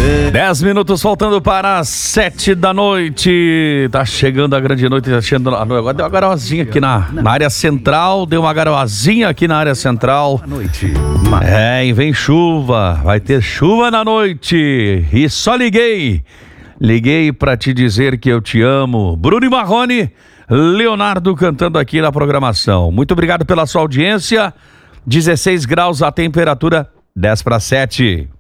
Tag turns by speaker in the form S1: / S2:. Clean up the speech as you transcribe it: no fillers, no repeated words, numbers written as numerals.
S1: 10 minutos faltando para as 7 da noite. Tá chegando a grande noite, tá chegando. Agora deu uma garoazinha aqui na área central. Deu uma garoazinha aqui na área central. E vem chuva. Vai ter chuva na noite. E só liguei pra te dizer que eu te amo. Bruno e Marrone, Leonardo cantando aqui na programação. Muito obrigado pela sua audiência. 16 graus a temperatura, 10 para 7.